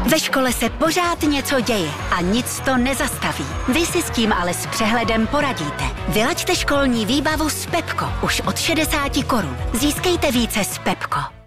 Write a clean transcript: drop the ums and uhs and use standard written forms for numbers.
Ve škole se pořád něco děje a nic to nezastaví. Vy si s tím ale s přehledem poradíte. Vylaďte školní výbavu s Pepko už od 60 korun. Získejte více s Pepko.